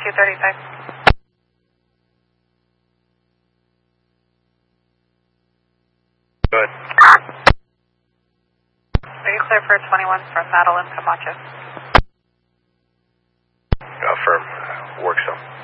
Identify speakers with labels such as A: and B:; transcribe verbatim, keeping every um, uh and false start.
A: two thirty-five.
B: Good.
A: Are you clear for twenty-one from Madeline Camacho?
B: Affirm. Work some.